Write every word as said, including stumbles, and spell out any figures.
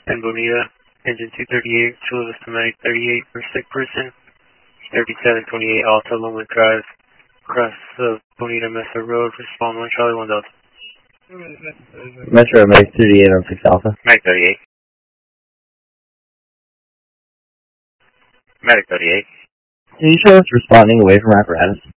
ten Bonita, engine two thirty-eight, Chula Vista Medic thirty-eight for sick person, thirty-seven twenty-eight Alta Loma Drive, across the Bonita Mesa Road, respond one Charlie one Delta. Metro Medic thirty-eight on six Alpha. Medic thirty-eight. Medic thirty-eight. Can you show us responding away from apparatus?